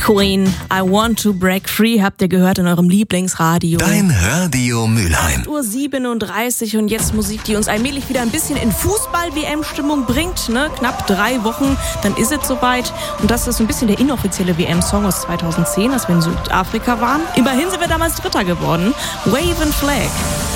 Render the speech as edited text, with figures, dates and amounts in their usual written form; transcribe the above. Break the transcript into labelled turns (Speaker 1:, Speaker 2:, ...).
Speaker 1: Queen, I Want to Break Free, habt ihr gehört in eurem Lieblingsradio.
Speaker 2: Dein Radio Mülheim.
Speaker 1: 8:37 Uhr und jetzt Musik, die uns allmählich wieder ein bisschen in Fußball-WM-Stimmung bringt. Ne? Knapp 3 Wochen, dann ist es soweit. Und das ist ein bisschen der inoffizielle WM-Song aus 2010, als wir in Südafrika waren. Immerhin sind wir damals Dritter geworden. Wave and Flag.